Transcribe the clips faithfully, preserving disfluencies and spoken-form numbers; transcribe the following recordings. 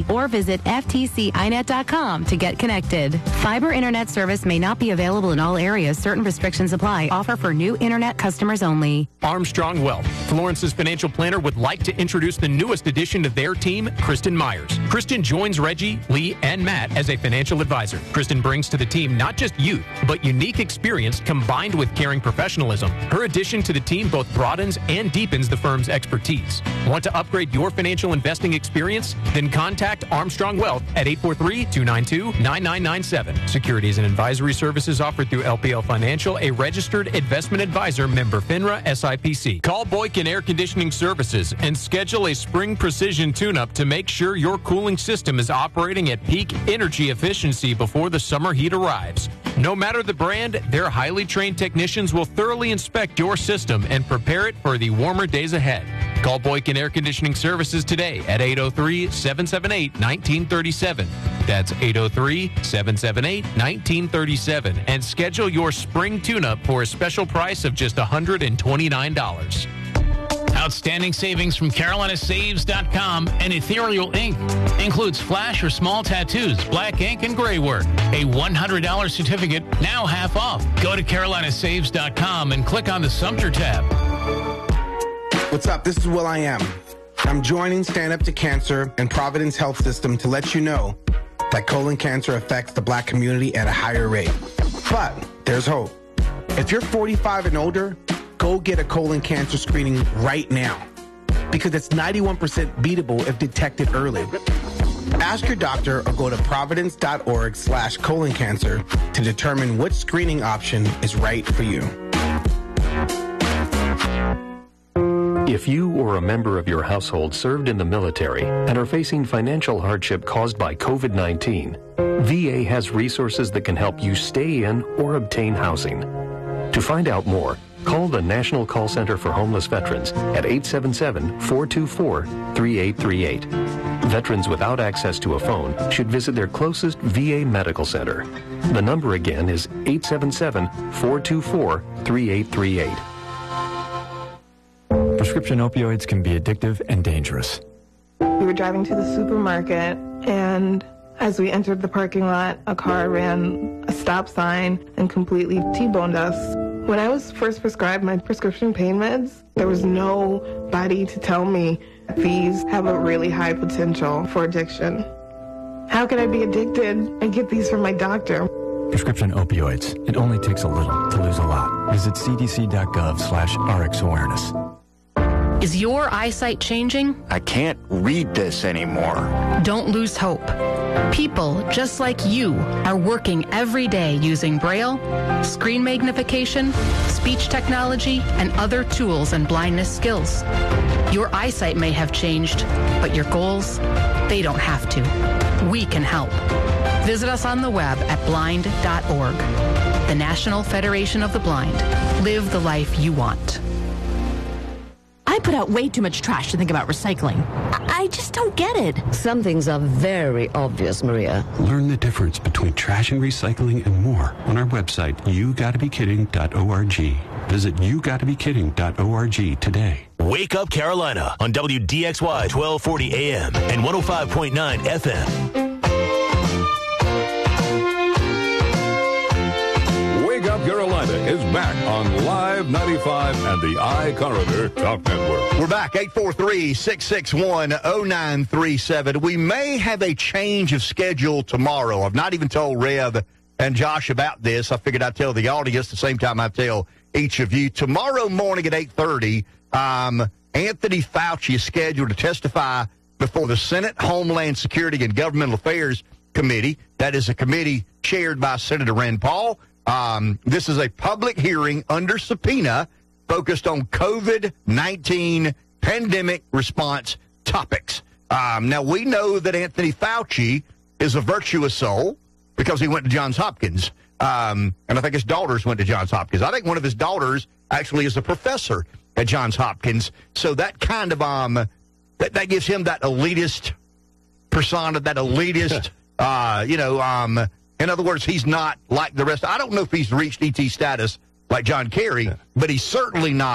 or visit F T C I net dot com to get connected. Fiber internet service may not be available in all areas. Certain restrictions apply. Offer for new internet customers only. Armstrong Wealth. Florence's financial planner would like to introduce the newest addition to their team, Kristen Myers. Kristen joins Reggie, Lee, and Matt as a financial advisor. Kristen brings to the team not just youth, but unique experience combined with caring professionalism. Her addition to the team both broadens and deepens the firm's expertise. Want to upgrade your financial investing experience? Then contact Armstrong Wealth at eight four three, two nine two, nine nine nine seven. Securities and advisory services offered through L P L Financial, a registered investment advisor, member FINRA S I P C. Call Boykin Air Conditioning Services and schedule a spring precision tune-up to make sure your cooling system is operating at peak energy efficiency before the summer heat arrives. No matter the brand, their highly trained technicians will thoroughly inspect your system and prepare it for the warmer days ahead. Call Boykin Air Conditioning Services today at eight oh three, seven seven eight, one nine three seven. That's eight oh three, seven seven eight, one nine three seven. And schedule your spring tune-up for a special price of just one hundred twenty-nine dollars. Outstanding savings from Carolina Saves dot com and Ethereal Ink. Includes flash or small tattoos, black ink, and gray work. A one hundred dollars certificate, now half off. Go to Carolina Saves dot com and click on the Sumter tab. What's up? This is Will I Am. I'm joining Stand Up to Cancer and Providence Health System to let you know that colon cancer affects the black community at a higher rate. But there's hope. If you're forty-five and older, go get a colon cancer screening right now because it's ninety-one percent beatable if detected early. Ask your doctor or go to providence.org slash colon cancer to determine which screening option is right for you. If you or a member of your household served in the military and are facing financial hardship caused by COVID nineteen, V A has resources that can help you stay in or obtain housing. To find out more, call the National Call Center for Homeless Veterans at eight seven seven, four two four, three eight three eight. Veterans without access to a phone should visit their closest V A medical center. The number again is eight seven seven, four two four, three eight three eight. Prescription opioids can be addictive and dangerous. We were driving to the supermarket, and as we entered the parking lot, a car ran a stop sign and completely T-boned us. When I was first prescribed my prescription pain meds, there was nobody to tell me these have a really high potential for addiction. How can I be addicted and get these from my doctor? Prescription opioids. It only takes a little to lose a lot. Visit cdc.gov slash RX awareness. Is your eyesight changing? I can't read this anymore. Don't lose hope. People just like you are working every day using Braille, screen magnification, speech technology, and other tools and blindness skills. Your eyesight may have changed, but your goals, they don't have to. We can help. Visit us on the web at blind dot org. The National Federation of the Blind. Live the life you want. I put out way too much trash to think about recycling. I, I just don't get it. Some things are very obvious, Maria. Learn the difference between trash and recycling and more on our website, you gotta be kidding dot org. Visit you gotta be kidding dot org today. Wake Up Carolina on W D X Y twelve forty A M and one oh five point nine F M. Wake Up Carolina is back on Live ninety-five and the iCorridor Talk Network. We're back, eight four three, six six one, oh nine three seven. We may have a change of schedule tomorrow. I've not even told Rev and Josh about this. I figured I'd tell the audience the same time I tell each of you. Tomorrow morning at eight thirty, um, Anthony Fauci is scheduled to testify before the Senate Homeland Security and Governmental Affairs Committee. That is a committee chaired by Senator Rand Paul. Um, this is a public hearing under subpoena focused on COVID nineteen pandemic response topics. Um, now, we know that Anthony Fauci is a virtuous soul because he went to Johns Hopkins. Um, and I think his daughters went to Johns Hopkins. I think one of his daughters actually is a professor at Johns Hopkins. So that kind of, um, that, that gives him that elitist persona, that elitist, uh, you know, um, in other words, he's not like the rest. I don't know if he's reached E T status like John Kerry, but he's certainly not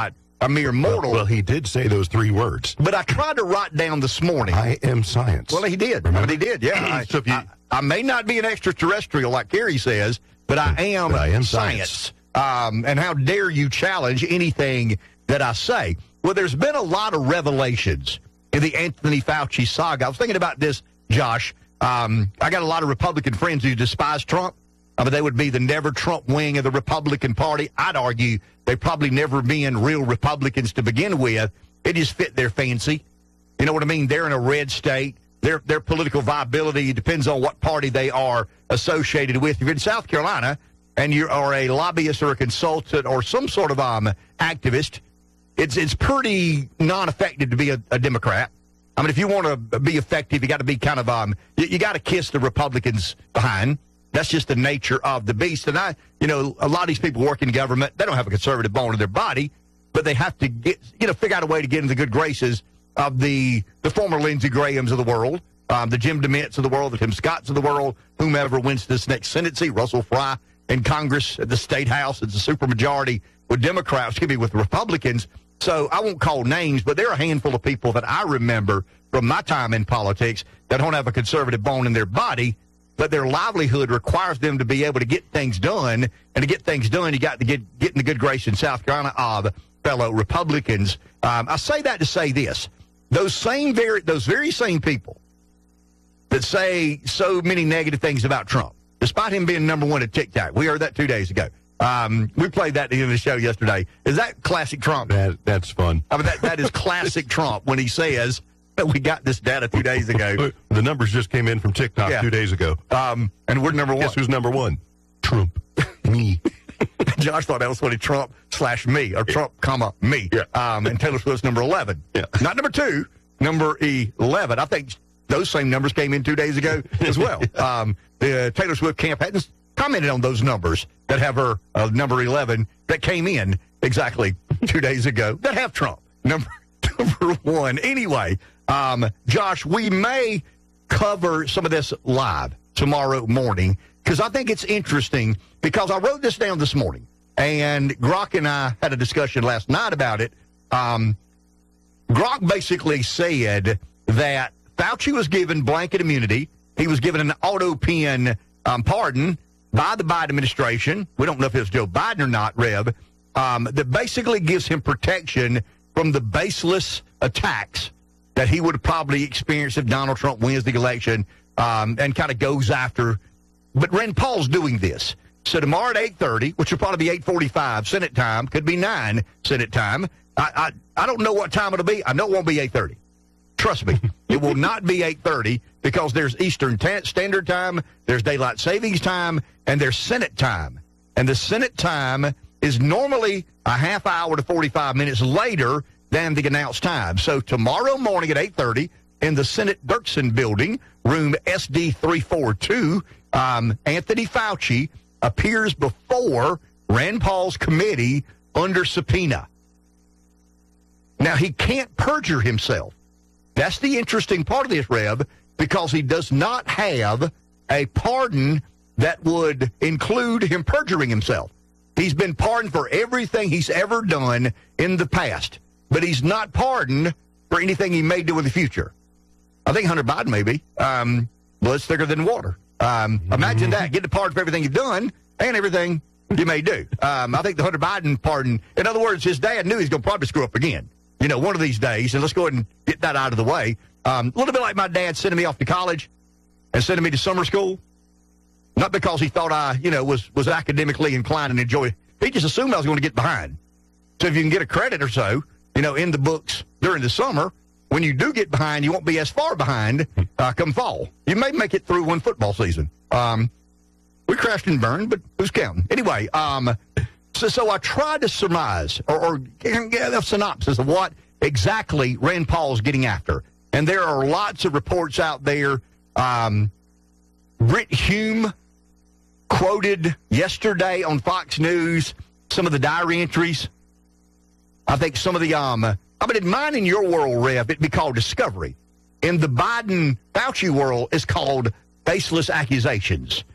a mere mortal. Well, well, he did say those three words. But I tried to write down this morning. I am science. Well, he did. I mean, he did, yeah. I, so if you, I, I may not be an extraterrestrial like Kerry says, but I am, but I am science. science. Um, and how dare you challenge anything that I say? Well, there's been a lot of revelations in the Anthony Fauci saga. I was thinking about this, Josh. Um, I got a lot of Republican friends who despise Trump. I mean, they would be the never Trump wing of the Republican Party. I'd argue they've probably never been real Republicans to begin with. It just fit their fancy. You know what I mean? They're in a red state. Their their political viability depends on what party they are associated with. If you're in South Carolina and you are a lobbyist or a consultant or some sort of um activist, it's it's pretty non-effective to be a, a Democrat. I mean, if you want to be effective, you got to be kind of um you, you got to kiss the Republicans behind. That's just the nature of the beast. And I, you know, a lot of these people work in government, they don't have a conservative bone in their body, but they have to get, you know, figure out a way to get into the good graces of the the former Lindsey Grahams of the world, um, the Jim DeMints of the world, the Tim Scotts of the world, whomever wins this next Senate seat, Russell Fry in Congress, at the State House, it's a supermajority with Democrats, excuse me, with Republicans. So I won't call names, but there are a handful of people that I remember from my time in politics that don't have a conservative bone in their body, but their livelihood requires them to be able to get things done. And to get things done, you got to get, get in the good grace in South Carolina of fellow Republicans. Um, I say that to say this. Those same very, those very same people that say so many negative things about Trump, despite him being number one at TikTok. We heard that two days ago. Um, we played that at the end of the show yesterday. Is that classic Trump? That, that's fun. I mean, that, that is classic Trump when he says, we got this data two days ago. The numbers just came in from TikTok yeah. two days ago. Um, and we're number one. Guess who's number one? Trump. Me. Josh thought that was funny. Trump slash me, or Trump, comma, me. Yeah. Um, and Taylor Swift's number eleven. Yeah. Not number two, number eleven. I think those same numbers came in two days ago as well. um, the Taylor Swift camp hadn't commented on those numbers that have her uh, number eleven that came in exactly two days ago that have Trump. Number, number one. Anyway. Um, Josh, we may cover some of this live tomorrow morning because I think it's interesting because I wrote this down this morning and Grok and I had a discussion last night about it. Um, Grok basically said that Fauci was given blanket immunity. He was given an auto pen um, pardon by the Biden administration. We don't know if it was Joe Biden or not, Rev, um, that basically gives him protection from the baseless attacks that he would probably experience if Donald Trump wins the election um, and kind of goes after. But Rand Paul's doing this. So tomorrow at eight thirty, which will probably be eight forty-five Senate time, could be nine Senate time. I, I, I don't know what time it'll be. I know it won't be eight thirty. Trust me, it will not be eight thirty because there's Eastern ta- Standard Time, there's Daylight Savings Time, and there's Senate time. And the Senate time is normally a half hour to forty-five minutes later than the announced time. So tomorrow morning at eight thirty in the Senate Dirksen building, room S D three forty-two, um, Anthony Fauci appears before Rand Paul's committee under subpoena. Now, he can't perjure himself. That's the interesting part of this, Rev, because he does not have a pardon that would include him perjuring himself. He's been pardoned for everything he's ever done in the past. But he's not pardoned for anything he may do in the future. I think Hunter Biden may be. Um, well, it's thicker than water. Um, mm-hmm. Imagine that. Get the pardon for everything you've done and everything you may do. Um, I think the Hunter Biden pardon, in other words, his dad knew he's going to probably screw up again. You know, one of these days, and let's go ahead and get that out of the way. Um, a little bit like my dad sending me off to college and sending me to summer school. Not because he thought I, you know, was, was academically inclined and enjoyed it. He just assumed I was going to get behind. So if you can get a credit or so, you know, in the books during the summer, when you do get behind, you won't be as far behind uh, come fall. You may make it through one football season. Um, we crashed and burned, but who's counting? Anyway, um, so, so I tried to surmise or, or get a synopsis of what exactly Rand Paul's getting after. And there are lots of reports out there. Um, Brit Hume quoted yesterday on Fox News some of the diary entries. I think some of the, um, I mean, in mine in your world, Rev, it'd be called discovery. In the Biden-Fauci world, it's called baseless accusations.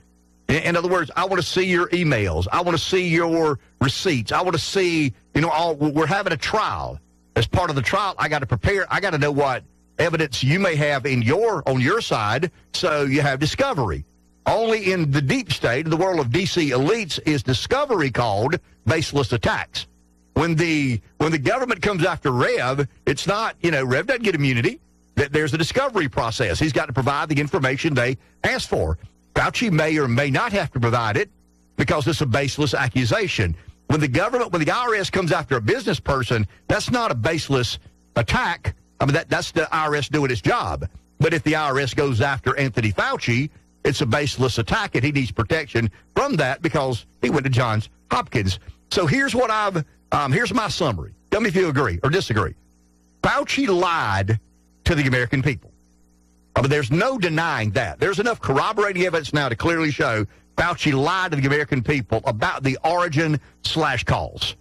In, in other words, I want to see your emails. I want to see your receipts. I want to see, you know, all, we're having a trial. As part of the trial, I got to prepare. I got to know what evidence you may have in your on your side, so you have discovery. Only in the deep state, the world of D C elites, is discovery called baseless attacks. When the when the government comes after Rev, it's not, you know, Rev doesn't get immunity. There's a discovery process. He's got to provide the information they asked for. Fauci may or may not have to provide it because it's a baseless accusation. When the government, when the I R S comes after a business person, that's not a baseless attack. I mean, that, that's the I R S doing its job. But if the I R S goes after Anthony Fauci, it's a baseless attack, and he needs protection from that because he went to Johns Hopkins. So here's what I've, um, here's my summary. Tell me if you agree or disagree. Fauci lied to the American people. I mean, there's no denying that. There's enough corroborating evidence now to clearly show Fauci lied to the American people about the origin slash cause.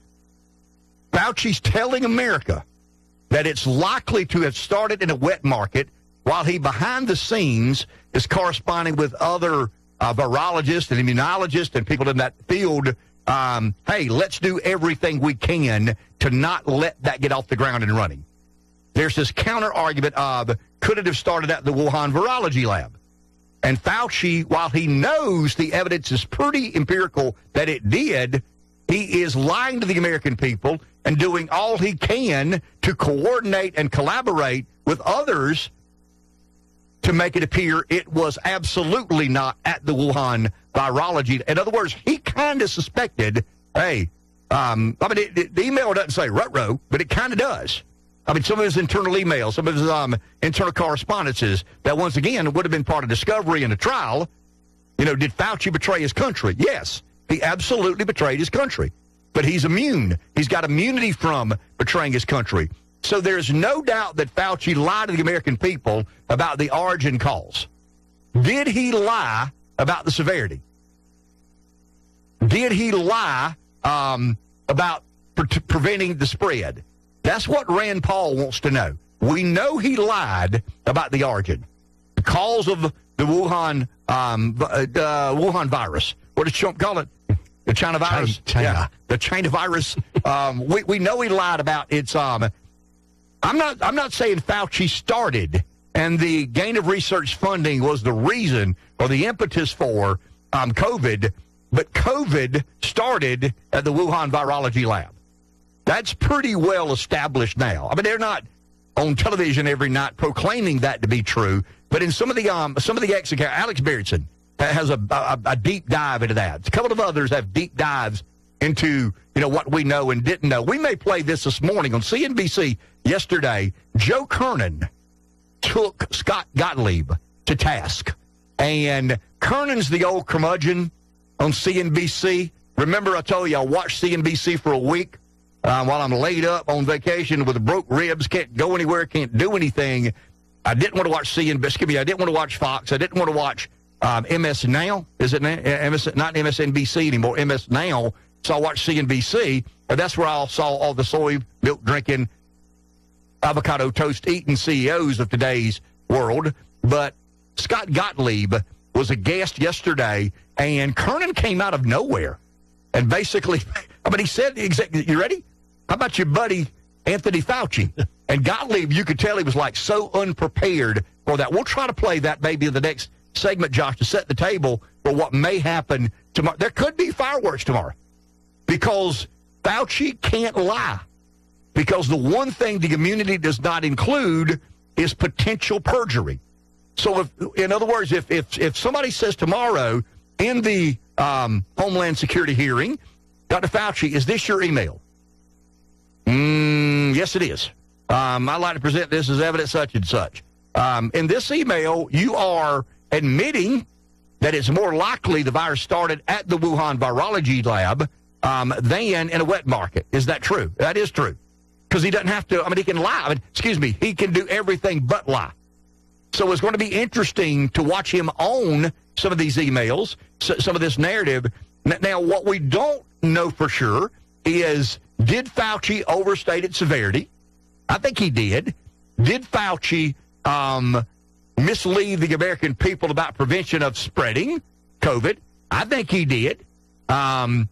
Fauci's telling America that it's likely to have started in a wet market while he behind the scenes is corresponding with other uh, virologists and immunologists and people in that field. Um, hey, let's do everything we can to not let that get off the ground and running. There's this counter argument of, could it have started at the Wuhan Virology Lab? And Fauci, while he knows the evidence is pretty empirical that it did, he is lying to the American people and doing all he can to coordinate and collaborate with others to make it appear it was absolutely not at the Wuhan Virology. In other words, he kind of suspected, hey, um, I mean, it, it, the email doesn't say rut-row, but it kind of does. I mean, some of his internal emails, some of his um, internal correspondences that, once again, would have been part of discovery in a trial. You know, did Fauci betray his country? Yes, he absolutely betrayed his country. But he's immune. He's got immunity from betraying his country. So there's no doubt that Fauci lied to the American people about the origin cause. Did he lie about the severity? Did he lie um, about pre- preventing the spread? That's what Rand Paul wants to know. We know he lied about the origin, the cause of the Wuhan um, uh, Wuhan virus. What does Trump call it? The China virus? China. Yeah, the China virus. um, we, we know he lied about its... Um, I'm not, I'm not saying Fauci started and the gain of research funding was the reason or the impetus for um, COVID, but COVID started at the Wuhan Virology Lab. That's pretty well established now. I mean, they're not on television every night proclaiming that to be true, but in some of the um, some of the ex accounts, Alex Berenson has a, a, a deep dive into that. A couple of others have deep dives into, you know, what we know and didn't know. We may play this this morning on C N B C yesterday. Joe Kernan took Scott Gottlieb to task, and Kernan's the old curmudgeon on C N B C. Remember, I told you I watched C N B C for a week. Um, while I'm laid up on vacation with broke ribs, can't go anywhere, can't do anything. I didn't want to watch C N B C. Excuse me, I didn't want to watch Fox. I didn't want to watch um, M S Now. Is it now? M S, not M S N B C anymore, M S Now. So I watched C N B C. But that's where I saw all the soy milk drinking, avocado toast eating C E Os of today's world. But Scott Gottlieb was a guest yesterday, and Kernan came out of nowhere. And basically, I mean, he said, you ready? How about your buddy, Anthony Fauci? And Gottlieb, you could tell he was like so unprepared for that. We'll try to play that maybe in the next segment, Josh, to set the table for what may happen tomorrow. There could be fireworks tomorrow because Fauci can't lie. Because the one thing the immunity does not include is potential perjury. So, if, in other words, if, if, if somebody says tomorrow in the um, Homeland Security hearing, Doctor Fauci, is this your email? Mm, yes, it is. Um, I'd like to present this as evidence such and such. Um, in this email, you are admitting that it's more likely the virus started at the Wuhan Virology Lab um, than in a wet market. Is that true? That is true. Because he doesn't have to, I mean, he can lie. I mean, excuse me, he can do everything but lie. So it's going to be interesting to watch him own some of these emails, some of this narrative. Now, what we don't know for sure is, did Fauci overstate its severity? I think he did. Did Fauci um, mislead the American people about prevention of spreading COVID? I think he did. Um,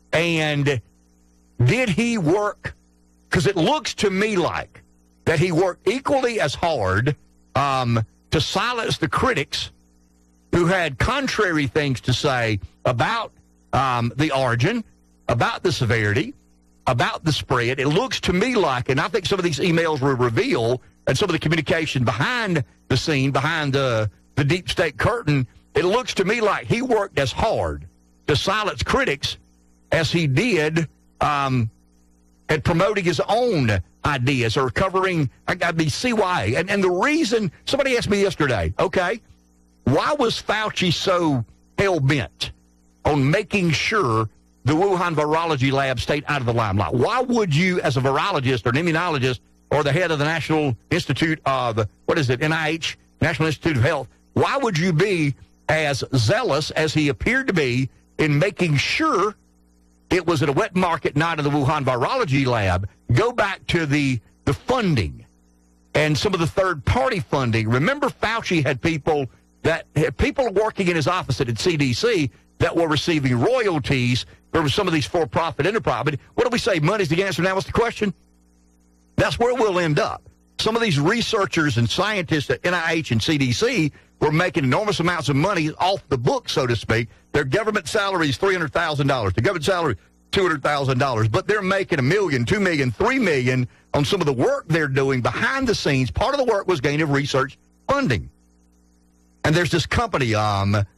and did he work? Because it looks to me like that he worked equally as hard um, to silence the critics who had contrary things to say about um, the origin, about the severity, about the spread. It looks to me like, and I think some of these emails will reveal, and some of the communication behind the scene, behind the, the deep state curtain, it looks to me like he worked as hard to silence critics as he did um, at promoting his own ideas or covering, I got to be C Y A. And, and the reason, somebody asked me yesterday, okay, why was Fauci so hell-bent on making sure the Wuhan virology lab stayed out of the limelight? Why would you, as a virologist or an immunologist or the head of the National Institute of, what is it, N I H, National Institute of Health, why would you be as zealous as he appeared to be in making sure it was at a wet market night of the Wuhan virology lab? Go back to the, the funding and some of the third-party funding. Remember, Fauci had people that had people working in his office at C D C that were receiving royalties from some of these for-profit enterprises. But what do we say? Money's the answer now? What's the question? That's where we'll end up. Some of these researchers and scientists at N I H and C D C were making enormous amounts of money off the book, so to speak. Their government salary is three hundred thousand dollars. The government salary, two hundred thousand dollars. But they're making a million, two million, three million on some of the work they're doing behind the scenes. Part of the work was gain of research funding. And there's this company, um, uh,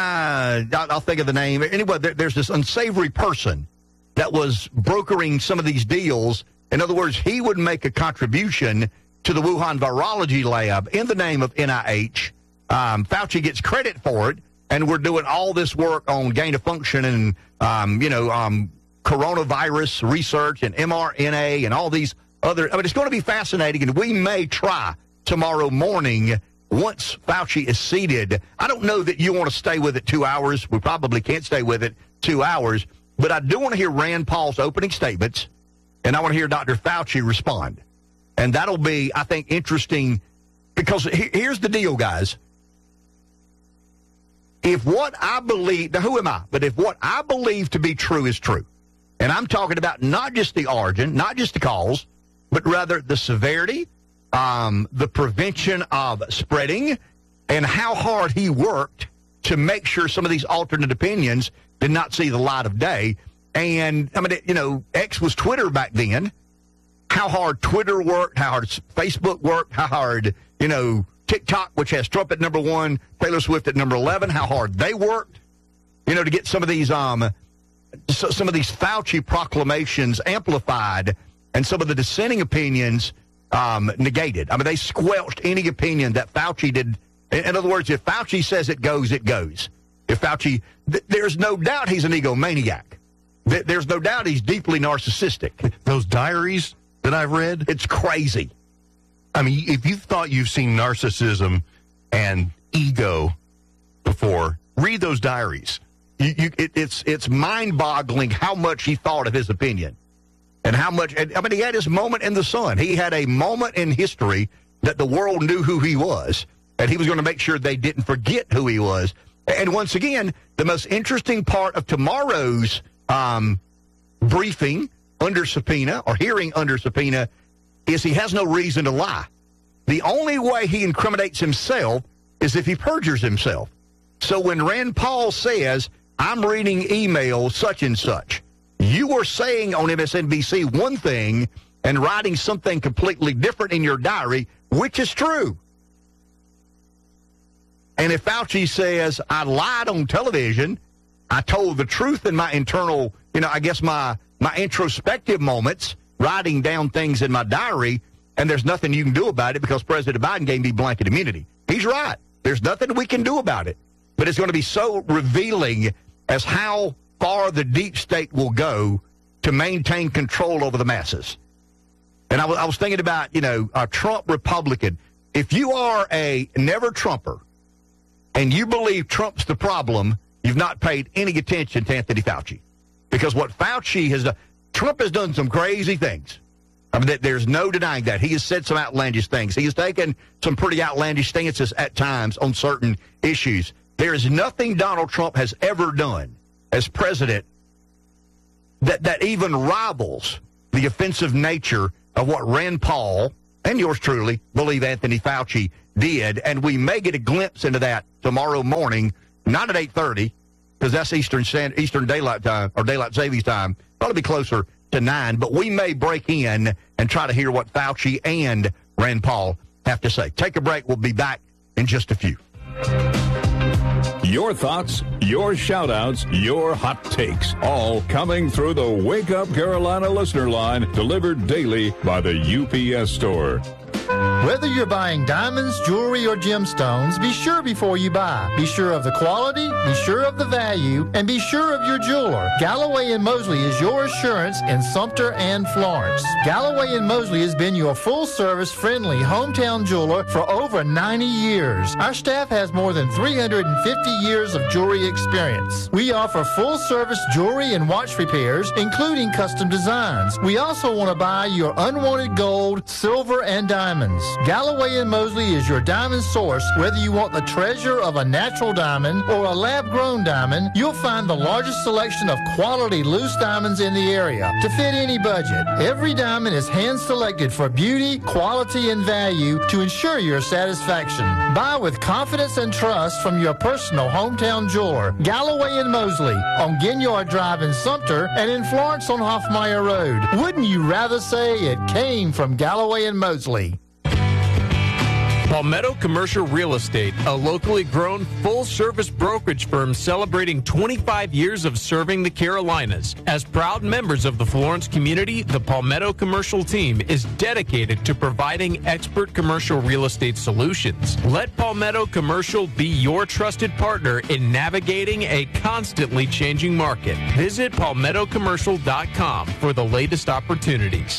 I'll think of the name. Anyway, there, there's this unsavory person that was brokering some of these deals. In other words, he would make a contribution to the Wuhan virology lab in the name of N I H. Um, Fauci gets credit for it, and we're doing all this work on gain of function and, um, you know, um, coronavirus research and M R N A and all these other. I mean, it's going to be fascinating, and we may try tomorrow morning once Fauci is seated. I don't know that you want to stay with it two hours. We probably can't stay with it two hours, but I do want to hear Rand Paul's opening statements, and I want to hear Doctor Fauci respond. And that'll be, I think, interesting because he, here's the deal, guys. If what I believe, now who am I? But if what I believe to be true is true, and I'm talking about not just the origin, not just the cause, but rather the severity, um, the prevention of spreading, and how hard he worked to make sure some of these alternate opinions did not see the light of day. And, I mean, you know, X was Twitter back then. How hard Twitter worked, how hard Facebook worked, how hard, you know, TikTok, which has Trump at number one, Taylor Swift at number eleven, how hard they worked, you know, to get some of these um, so, some of these Fauci proclamations amplified and some of the dissenting opinions um, negated. I mean, they squelched any opinion that Fauci did. In, in other words, if Fauci says it goes, it goes. If Fauci, th- there's no doubt he's an egomaniac. Th- there's no doubt he's deeply narcissistic. Those diaries that I've read, it's crazy. I mean, if you thought you've seen narcissism and ego before, read those diaries. You, you, it, it's it's mind-boggling how much he thought of his opinion, and how much. And, I mean, he had his moment in the sun. He had a moment in history that the world knew who he was, and he was going to make sure they didn't forget who he was. And once again, the most interesting part of tomorrow's um, briefing under subpoena or hearing under subpoena is he has no reason to lie. The only way he incriminates himself is if he perjures himself. So when Rand Paul says, I'm reading email such and such, you were saying on M S N B C one thing and writing something completely different in your diary, which is true. And if Fauci says, I lied on television, I told the truth in my internal, you know, I guess my, my introspective moments, writing down things in my diary, and there's nothing you can do about it because President Biden gave me blanket immunity. He's right. There's nothing we can do about it. But it's going to be so revealing as how far the deep state will go to maintain control over the masses. And I was, I was thinking about, you know, a Trump Republican. If you are a never-Trumper and you believe Trump's the problem, you've not paid any attention to Anthony Fauci. Because what Fauci has done, Trump has done some crazy things. I mean, there's no denying that. He has said some outlandish things. He has taken some pretty outlandish stances at times on certain issues. There is nothing Donald Trump has ever done as president that, that even rivals the offensive nature of what Rand Paul and yours truly believe Anthony Fauci did. And we may get a glimpse into that tomorrow morning, not at eight thirty, because that's Eastern Standard, Eastern Daylight Time, or Daylight Savings Time. Probably be closer to nine, but we may break in and try to hear what Fauci and Rand Paul have to say. Take a break. We'll be back in just a few. Your thoughts, your shout-outs, your hot takes, all coming through the Wake Up Carolina listener line, delivered daily by the U P S Store. Whether you're buying diamonds, jewelry, or gemstones, be sure before you buy. Be sure of the quality, be sure of the value, and be sure of your jeweler. Galloway and Mosley is your assurance in Sumter and Florence. Galloway and Mosley has been your full-service, friendly hometown jeweler for over ninety years. Our staff has more than three hundred fifty years of jewelry experience. We offer full-service jewelry and watch repairs, including custom designs. We also want to buy your unwanted gold, silver, and diamonds. Galloway and Mosley is your diamond source. Whether you want the treasure of a natural diamond or a lab-grown diamond, you'll find the largest selection of quality loose diamonds in the area to fit any budget. Every diamond is hand-selected for beauty, quality, and value to ensure your satisfaction. Buy with confidence and trust from your personal hometown jeweler, Galloway and Mosley, on Ginyard Drive in Sumter and in Florence on Hoffmeyer Road. Wouldn't you rather say it came from Galloway and Mosley? Palmetto Commercial Real Estate, a locally grown full-service brokerage firm celebrating twenty-five years of serving the Carolinas. As proud members of the Florence community, the Palmetto Commercial team is dedicated to providing expert commercial real estate solutions. Let Palmetto Commercial be your trusted partner in navigating a constantly changing market. Visit palmetto commercial dot com for the latest opportunities.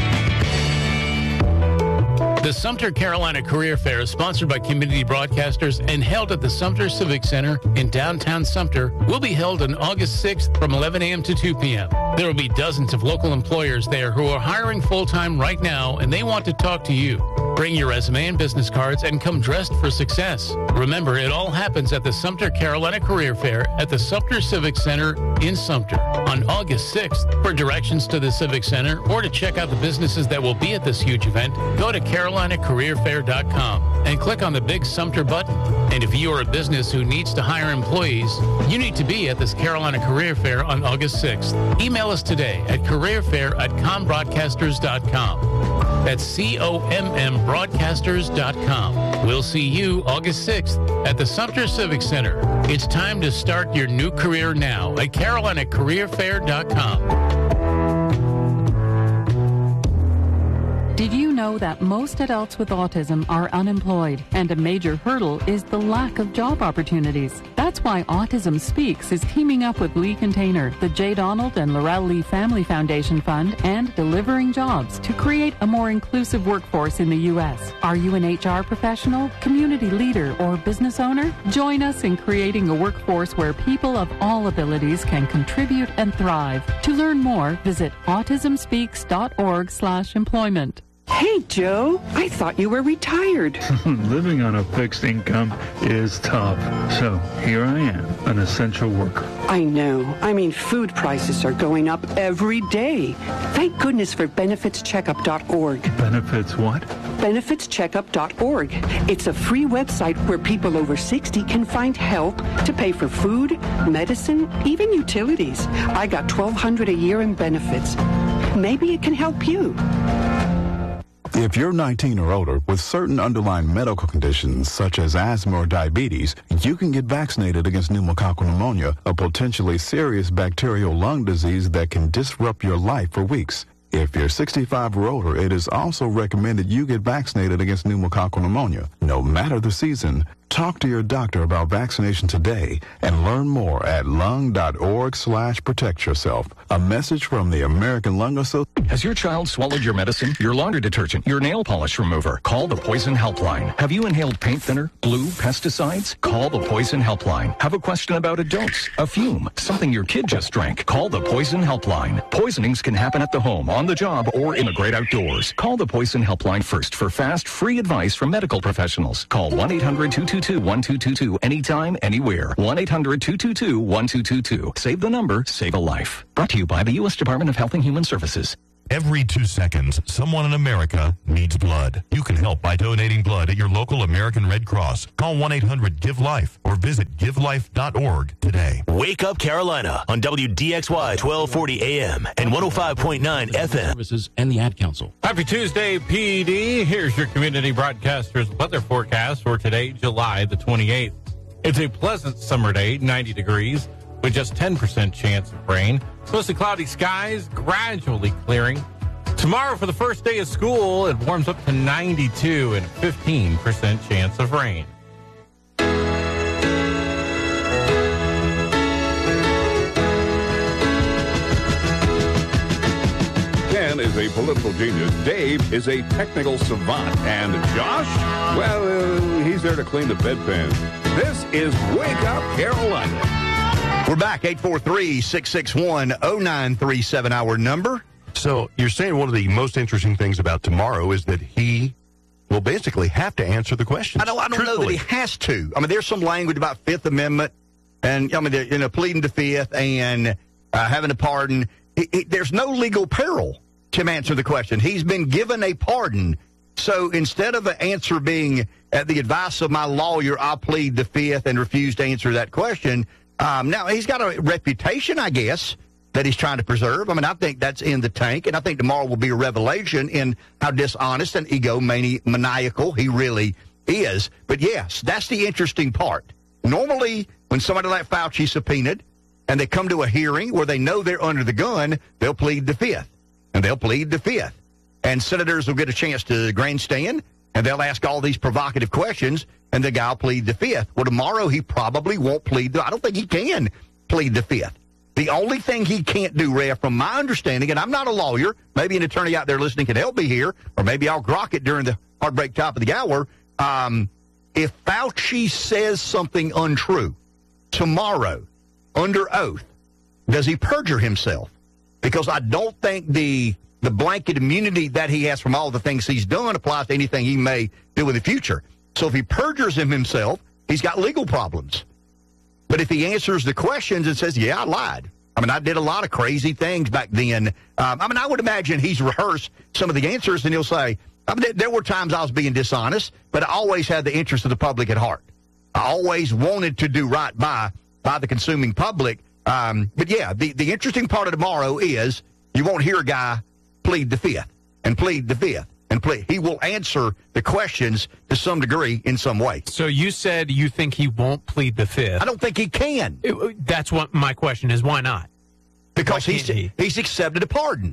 The Sumter Carolina Career Fair is sponsored by Community Broadcasters and held at the Sumter Civic Center in downtown Sumter. Will be held on August sixth from eleven a.m. to two p.m. There will be dozens of local employers there who are hiring full-time right now, and they want to talk to you. Bring your resume and business cards and come dressed for success. Remember, it all happens at the Sumter Carolina Career Fair at the Sumter Civic Center in Sumter on August sixth. For directions to the Civic Center or to check out the businesses that will be at this huge event, go to carolina career fair dot com and click on the big Sumter button. And if you are a business who needs to hire employees, you need to be at this Carolina Career Fair on August sixth. Email us today at career fair at com broadcasters dot com. That's C O M M broadcasters dot com. We'll see you August sixth at the Sumter Civic Center. It's time to start your new career now at carolina career fair dot com. Did you know that most adults with autism are unemployed, and a major hurdle is the lack of job opportunities? That's why Autism Speaks is teaming up with Lee Container, the J. Donald and Laurel Lee Family Foundation Fund, and Delivering Jobs to create a more inclusive workforce in the U S. Are you an H R professional, community leader, or business owner? Join us in creating a workforce where people of all abilities can contribute and thrive. To learn more, visit autism speaks dot org slash employment. Hey, Joe, I thought you were retired. Living on a fixed income is tough. So here I am, an essential worker. I know. I mean, food prices are going up every day. Thank goodness for benefits checkup dot org. Benefits what? benefits checkup dot org. It's a free website where people over sixty can find help to pay for food, medicine, even utilities. I got twelve hundred dollars a year in benefits. Maybe it can help you. If you're nineteen or older with certain underlying medical conditions such as asthma or diabetes, you can get vaccinated against pneumococcal pneumonia, a potentially serious bacterial lung disease that can disrupt your life for weeks. If you're sixty-five or older, it is also recommended you get vaccinated against pneumococcal pneumonia, no matter the season. Talk to your doctor about vaccination today and learn more at lung dot org slash protect yourself. A message from the American Lung Association. Has your child swallowed your medicine, your laundry detergent, your nail polish remover? Call the Poison Helpline. Have you inhaled paint thinner, glue, pesticides? Call the Poison Helpline. Have a question about a dose, a fume, something your kid just drank? Call the Poison Helpline. Poisonings can happen at the home, on the job, or in the great outdoors. Call the Poison Helpline first for fast, free advice from medical professionals. Call one eight hundred two two two two, one two two two. Anytime, anywhere. one eight hundred, two two two, one two two two. Save the number, save a life. Brought to you by the U S Department of Health and Human Services. Every two seconds, someone in America needs blood. You can help by donating blood at your local American Red Cross. Call one eight hundred give life or visit give life dot org today. Wake Up Carolina on W D X Y twelve forty A M and one oh five point nine F M. Services and the Ad Council. Happy Tuesday, P D. Here's your community broadcaster's weather forecast for today, July the twenty-eighth. It's a pleasant summer day, ninety degrees, with just ten percent chance of rain. Mostly cloudy skies, gradually clearing. Tomorrow, for the first day of school, it warms up to ninety-two and fifteen percent chance of rain. Ken is a political genius. Dave is a technical savant. And Josh, well, uh, he's there to clean the bedpan. This is Wake Up Carolina. We're back, eight four three, six six one, oh nine three seven, our number. So you're saying one of the most interesting things about tomorrow is that he will basically have to answer the questions. I don't, I don't know that he has to. I mean, there's some language about Fifth Amendment and, I mean, you know, pleading the Fifth and uh, having a pardon. It, it, there's no legal peril to him answer the question. He's been given a pardon. So instead of an answer being, at the advice of my lawyer, I plead the Fifth and refuse to answer that question. Um, now, he's got a reputation, I guess, that he's trying to preserve. I mean, I think that's in the tank, and I think tomorrow will be a revelation in how dishonest and egomaniacal he really is. But, yes, that's the interesting part. Normally, when somebody like Fauci subpoenaed and they come to a hearing where they know they're under the gun, they'll plead the Fifth, and they'll plead the Fifth. And senators will get a chance to grandstand, and they'll ask all these provocative questions, and the guy will plead the Fifth. Well, tomorrow he probably won't plead the I don't think he can plead the Fifth. The only thing he can't do, Rhea, from my understanding, and I'm not a lawyer, maybe an attorney out there listening can help me here, or maybe I'll grok it during the heartbreak top of the hour. Um, if Fauci says something untrue tomorrow under oath, does he perjure himself? Because I don't think the the blanket immunity that he has from all the things he's done applies to anything he may do in the future. So if he perjures him himself, he's got legal problems. But if he answers the questions and says, yeah, I lied. I mean, I did a lot of crazy things back then. Um, I mean, I would imagine he's rehearsed some of the answers, and he'll say, I mean, there were times I was being dishonest, but I always had the interest of the public at heart. I always wanted to do right by by the consuming public. Um, but, yeah, the, the interesting part of tomorrow is you won't hear a guy plead the Fifth and plead the Fifth. And plead. He will answer the questions to some degree in some way. So you said you think he won't plead the Fifth. I don't think he can. It, that's what my question is. Why not? Because Why he's he? he's accepted a pardon.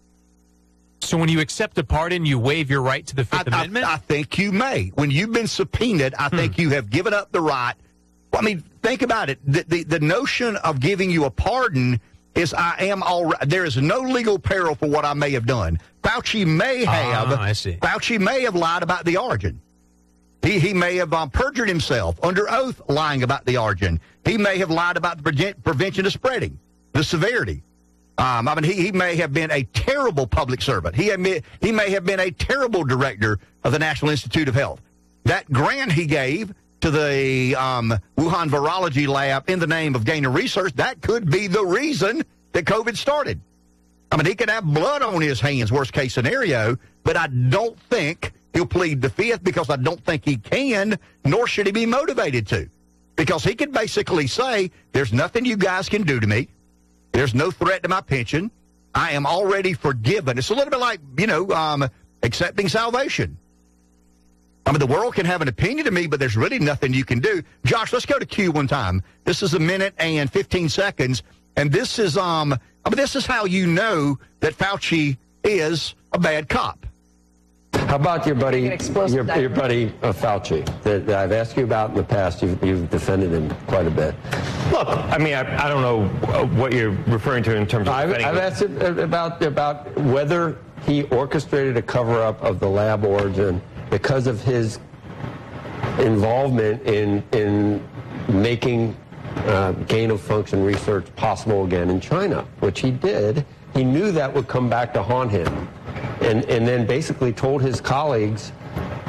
So when you accept a pardon, you waive your right to the Fifth I, Amendment? I, I think you may. When you've been subpoenaed, I hmm. think you have given up the right. Well, I mean, think about it. The, the, the notion of giving you a pardon is I am all right. There is no legal peril for what I may have done. Fauci may have. Ah, I see. Fauci may have lied about the origin. He he may have um, perjured himself under oath, lying about the origin. He may have lied about the pre- prevention of spreading, the severity. Um, I mean, he, he may have been a terrible public servant. He admit, he may have been a terrible director of the National Institute of Health. That grant he gave to the um, Wuhan Virology Lab in the name of gaining research, that could be the reason that COVID started. I mean, he could have blood on his hands, worst case scenario, but I don't think he'll plead the Fifth because I don't think he can, nor should he be motivated to. Because he could basically say, there's nothing you guys can do to me. There's no threat to my pension. I am already forgiven. It's a little bit like, you know, um, accepting salvation. I mean, the world can have an opinion of me, but there's really nothing you can do. Josh, let's go to Q one time. This is a minute and fifteen seconds, and this is um, I mean, this is how you know that Fauci is a bad cop. How about your buddy, your, your buddy uh, Fauci, that, that I've asked you about in the past? You've, you've defended him quite a bit. Look, I mean, I, I don't know what you're referring to in terms of. I've, I've asked about about whether he orchestrated a cover-up of the lab origin because of his involvement in in making uh, gain-of-function research possible again in China, which he did. He knew that would come back to haunt him, and and then basically told his colleagues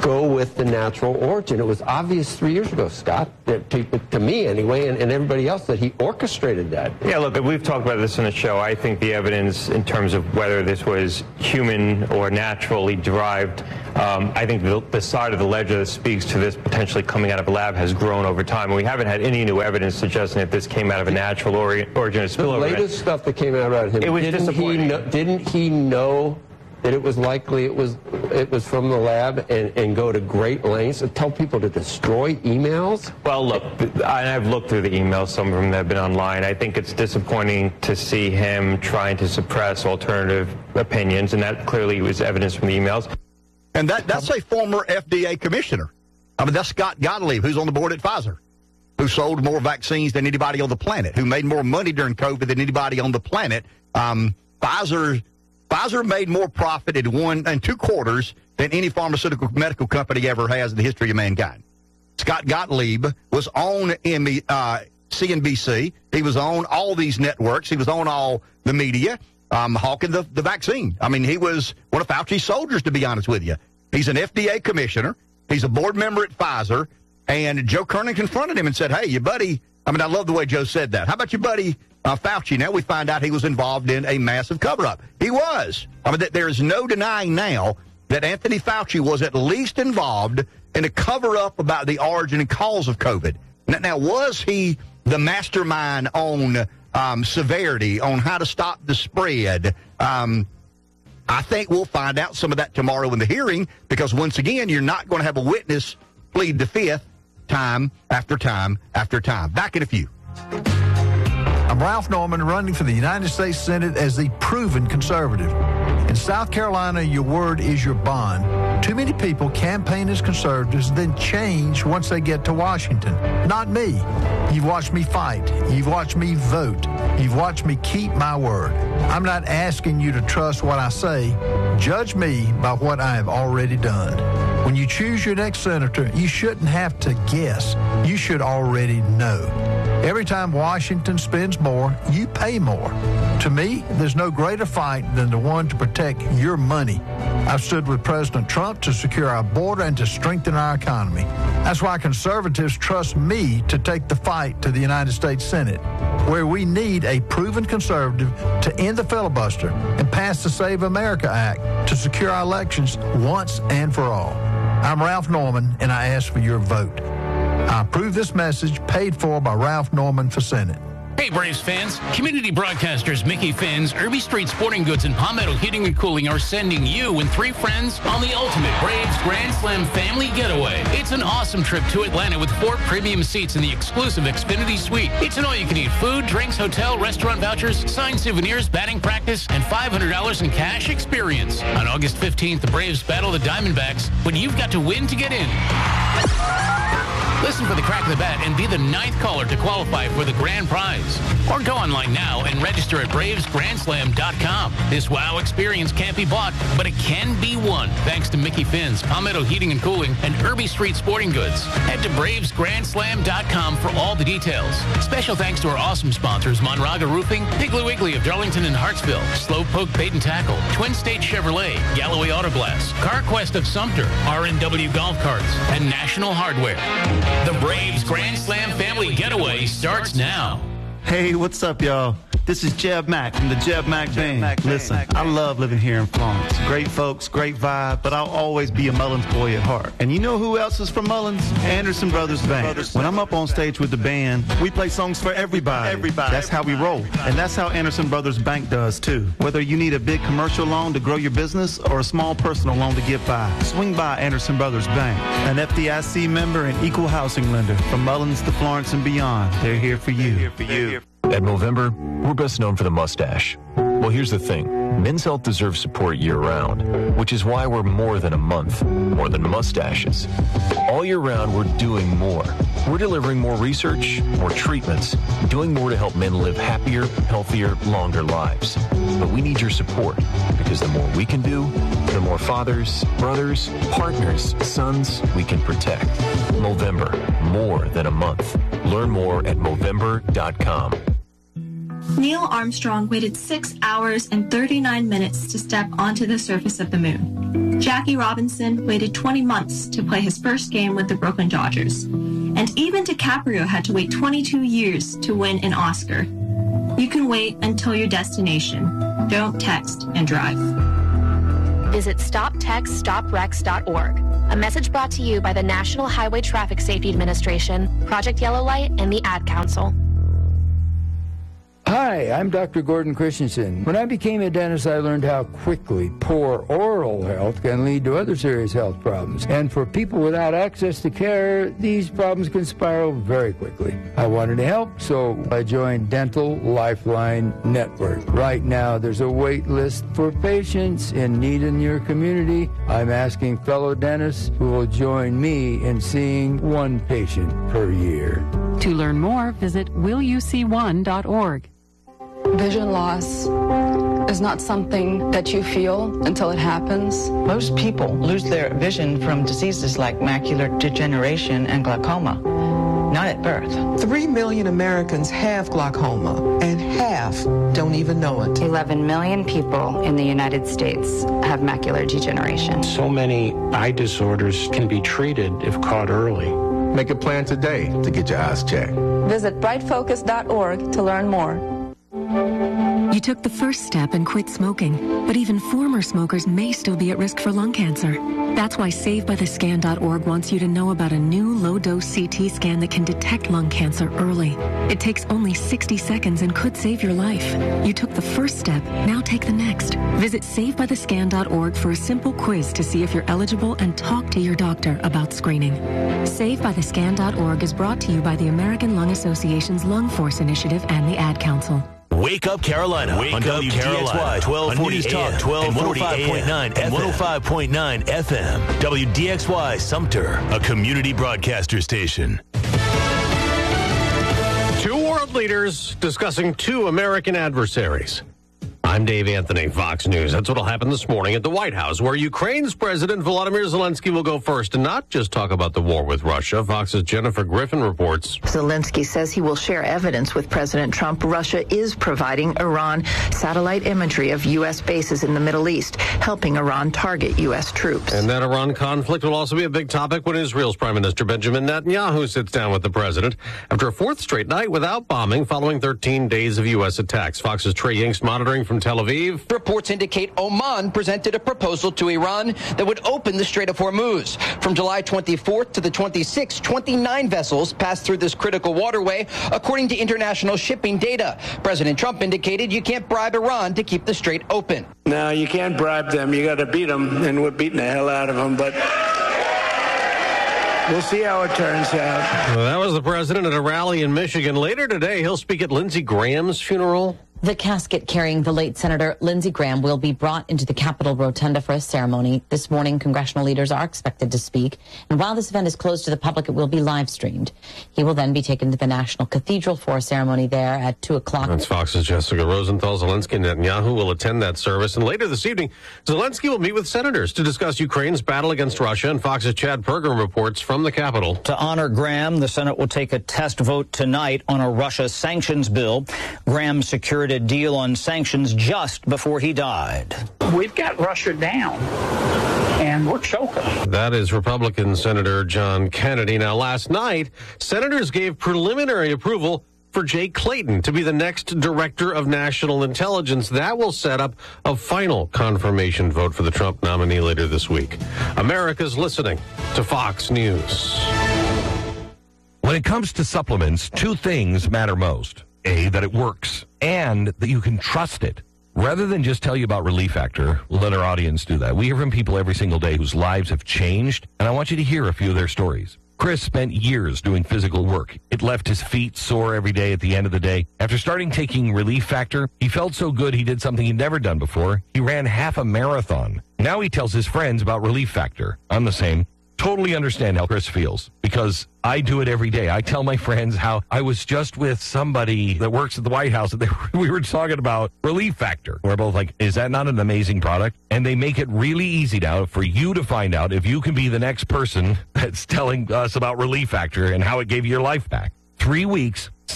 go with the natural origin. It was obvious three years ago, Scott, that to, to me anyway, and, and everybody else, that he orchestrated that. Yeah, look, we've talked about this on the show. I think the evidence in terms of whether this was human or naturally derived, um, I think the, the side of the ledger that speaks to this potentially coming out of a lab has grown over time. And we haven't had any new evidence suggesting that this came out of a natural ori- origin of spillover. The latest stuff that came out about him, it was didn't he know, didn't he know that it was likely it was it was from the lab, and, and go to great lengths and tell people to destroy emails? Well, look, I've looked through the emails. Some of them have been online. I think it's disappointing to see him trying to suppress alternative opinions, and that clearly was evidence from the emails. And that that's a former F D A commissioner. I mean, that's Scott Gottlieb, who's on the board at Pfizer, who sold more vaccines than anybody on the planet, who made more money during COVID than anybody on the planet. Um, Pfizer... Pfizer made more profit in one and two quarters than any pharmaceutical medical company ever has in the history of mankind. Scott Gottlieb was on uh, C N B C. He was on all these networks. He was on all the media, um, hawking the, the vaccine. I mean, he was one of Fauci's soldiers, to be honest with you. He's an F D A commissioner. He's a board member at Pfizer. And Joe Kernan confronted him and said, hey, your buddy, I mean, I love the way Joe said that. How about your buddy uh, Fauci? Now we find out he was involved in a massive cover-up. He was. I mean, there is no denying now that Anthony Fauci was at least involved in a cover-up about the origin and cause of COVID. Now, now was he the mastermind on um, severity, on how to stop the spread? Um, I think we'll find out some of that tomorrow in the hearing, because once again, you're not going to have a witness plead the fifth time after time after time. Back in a few. I'm Ralph Norman, running for the United States Senate as the proven conservative. In South Carolina, your word is your bond. Too many people campaign as conservatives, then change once they get to Washington. Not me. You've watched me fight. You've watched me vote. You've watched me keep my word. I'm not asking you to trust what I say. Judge me by what I have already done. When you choose your next senator, you shouldn't have to guess. You should already know. Every time Washington spends more, you pay more. To me, there's no greater fight than the one to protect your money. I've stood with President Trump to secure our border and to strengthen our economy. That's why conservatives trust me to take the fight to the United States Senate, where we need a proven conservative to end the filibuster and pass the Save America Act to secure our elections once and for all. I'm Ralph Norman, and I ask for your vote. I approve this message, paid for by Ralph Norman for Senate. Hey, Braves fans. Community broadcasters Mickey Finn's, Irby Street Sporting Goods, and Palmetto Heating and Cooling are sending you and three friends on the ultimate Braves Grand Slam family getaway. It's an awesome trip to Atlanta with four premium seats in the exclusive Xfinity Suite. It's an all-you-can-eat food, drinks, hotel, restaurant vouchers, signed souvenirs, batting practice, and five hundred dollars in cash experience. On August fifteenth, the Braves battle the Diamondbacks, but you've got to win to get in. Listen for the crack of the bat and be the ninth caller to qualify for the grand prize. Or go online now and register at Braves Grand Slam dot com. This wow experience can't be bought, but it can be won. Thanks to Mickey Finn's, Palmetto Heating and Cooling, and Irby Street Sporting Goods. Head to Braves Grand Slam dot com for all the details. Special thanks to our awesome sponsors, Monraga Roofing, Piggly Wiggly of Darlington and Hartsville, Slowpoke Bait and Tackle, Twin State Chevrolet, Galloway Auto Glass, CarQuest of Sumter, R and W Golf Carts, and National Hardware. The Braves Grand Slam Family Getaway starts now. Hey, what's up, y'all? This is Jeb Mack from the Jeb Mack Jeb Band. Mack Listen, Mack, I love living here in Florence. Great folks, great vibe, but I'll always be a Mullins boy at heart. And you know who else is from Mullins? Anderson Brothers Band. Brothers when I'm up on stage with the band, we play songs for everybody. Everybody. That's how we roll. And that's how Anderson Brothers Bank does, too. Whether you need a big commercial loan to grow your business or a small personal loan to get by, swing by Anderson Brothers Bank. An F D I C member and equal housing lender. From Mullins to Florence and beyond, they're here for you. They're here for you. At Movember, we're best known for the mustache. Well, here's the thing. Men's health deserves support year-round, which is why we're more than a month, more than mustaches. All year round, we're doing more. We're delivering more research, more treatments, doing more to help men live happier, healthier, longer lives. But we need your support, because the more we can do, the more fathers, brothers, partners, sons we can protect. Movember, more than a month. Learn more at Movember dot com. Neil Armstrong waited six hours and thirty-nine minutes to step onto the surface of the moon. Jackie Robinson waited twenty months to play his first game with the Brooklyn Dodgers. And even DiCaprio had to wait twenty-two years to win an Oscar. You can wait until your destination. Don't text and drive. Visit stop text stop wrecks dot org. A message brought to you by the National Highway Traffic Safety Administration, Project Yellow Light, and the Ad Council. Hi, I'm Doctor Gordon Christensen. When I became a dentist, I learned how quickly poor oral health can lead to other serious health problems. And for people without access to care, these problems can spiral very quickly. I wanted to help, so I joined Dental Lifeline Network. Right now, there's a wait list for patients in need in your community. I'm asking fellow dentists who will join me in seeing one patient per year. To learn more, visit will you see one dot org. Vision loss is not something that you feel until it happens. Most people lose their vision from diseases like macular degeneration and glaucoma, not at birth. Three million Americans have glaucoma, and half don't even know it. eleven million people in the United States have macular degeneration. So many eye disorders can be treated if caught early. Make a plan today to get your eyes checked. Visit bright focus dot org to learn more. You took the first step and quit smoking, but even former smokers may still be at risk for lung cancer. That's why save by the scan dot org wants you to know about a new low-dose C T scan that can detect lung cancer early. It takes only sixty seconds and could save your life. You took the first step, now take the next. Visit save by the scan dot org for a simple quiz to see if you're eligible and talk to your doctor about screening. save by the scan dot org is brought to you by the American Lung Association's Lung Force Initiative and the Ad Council. Wake Up Carolina Wake on W D X Y twelve forty A M and one oh five point nine and one oh five point nine F M. W D X Y Sumter, a community broadcaster station. Two world leaders discussing two American adversaries. I'm Dave Anthony, Fox News. That's what will happen this morning at the White House, where Ukraine's President Volodymyr Zelensky will go first and not just talk about the war with Russia. Fox's Jennifer Griffin reports. Zelensky says he will share evidence with President Trump. Russia is providing Iran satellite imagery of U S bases in the Middle East, helping Iran target U S troops. And that Iran conflict will also be a big topic when Israel's Prime Minister Benjamin Netanyahu sits down with the president after a fourth straight night without bombing following thirteen days of U S attacks. Fox's Trey Yingst monitoring from Tel Aviv. Reports indicate Oman presented a proposal to Iran that would open the Strait of Hormuz. From July twenty-fourth to the twenty-sixth, twenty-nine vessels passed through this critical waterway, according to international shipping data. President Trump indicated you can't bribe Iran to keep the strait open. No, you can't bribe them. You got to beat them, and we're beating the hell out of them. But we'll see how it turns out. Well, that was the president at a rally in Michigan. Later today, he'll speak at Lindsey Graham's funeral. The casket carrying the late Senator Lindsey Graham will be brought into the Capitol Rotunda for a ceremony. This morning, congressional leaders are expected to speak. And while this event is closed to the public, it will be live streamed. He will then be taken to the National Cathedral for a ceremony there at two o'clock. That's Fox's Jessica Rosenthal. Zelensky and Netanyahu will attend that service. And later this evening, Zelensky will meet with senators to discuss Ukraine's battle against Russia. And Fox's Chad Pergram reports from the Capitol. To honor Graham, the Senate will take a test vote tonight on a Russia sanctions bill. Graham secured a deal on sanctions just before he died. We've got Russia down, and we're choking. That is Republican Senator John Kennedy. Now, last night, senators gave preliminary approval for Jay Clayton to be the next Director of National Intelligence. That will set up a final confirmation vote for the Trump nominee later this week. America's listening to Fox News. When it comes to supplements, two things matter most. A, that it works, and that you can trust it. Rather than just tell you about Relief Factor, let our audience do that. We hear from people every single day whose lives have changed, and I want you to hear a few of their stories. Chris spent years doing physical work. It left his feet sore every day at the end of the day. After starting taking Relief Factor, he felt so good he did something he'd never done before. He ran half a marathon. Now he tells his friends about Relief Factor. I'm the same. Totally understand how Chris feels, because I do it every day. I tell my friends how I was just with somebody that works at the White House, and they, we were talking about Relief Factor. We're both like, is that not an amazing product? And they make it really easy now for you to find out if you can be the next person that's telling us about Relief Factor and how it gave you your life back. Three weeks,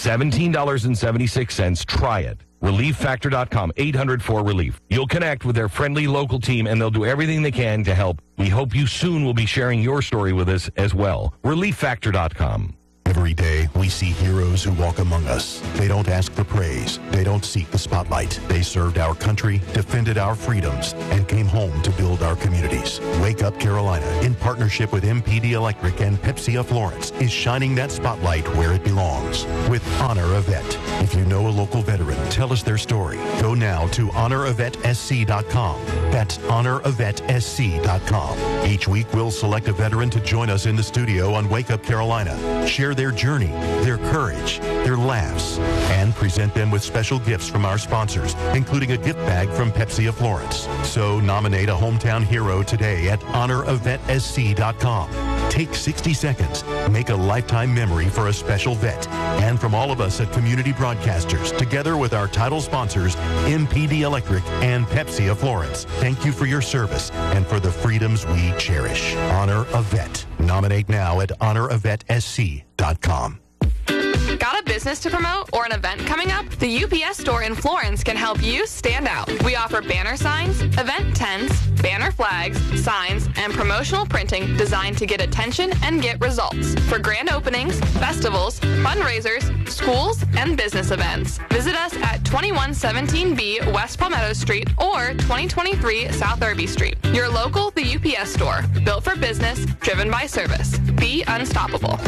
seventeen dollars and seventy-six cents. Try it. relief factor dot com, eight hundred four relief. You'll connect with their friendly local team, and they'll do everything they can to help. We hope you soon will be sharing your story with us as well. relief factor dot com. Every day, we see heroes who walk among us. They don't ask for praise. They don't seek the spotlight. They served our country, defended our freedoms, and came home to build our communities. Wake Up Carolina, in partnership with M P D Electric and Pepsi of Florence, is shining that spotlight where it belongs with Honor a Vet. If you know a local veteran, tell us their story. Go now to honor a vet s c dot com. That's honor a vet s c dot com. Each week, we'll select a veteran to join us in the studio on Wake Up Carolina. Share their journey, their courage, their laughs, and present them with special gifts from our sponsors, including a gift bag from Pepsi of Florence. So nominate a hometown hero today at honor a vet s c dot com. Take sixty seconds. Make a lifetime memory for a special vet. And from all of us at Community Broadcasters, together with our title sponsors, M P D Electric and Pepsi of Florence, thank you for your service and for the freedoms we cherish. Honor a Vet. Nominate now at honor a vet s c dot com. Got a business to promote or an event coming up? The U P S store in Florence can help you stand out. We offer banner signs, event tents, banner flags, signs, and promotional printing designed to get attention and get results for grand openings, festivals, fundraisers, schools, and business events. Visit us at twenty-one seventeen B West Palmetto Street or twenty twenty-three South Irby Street. Your local The U P S store, built for business, driven by service. Be unstoppable.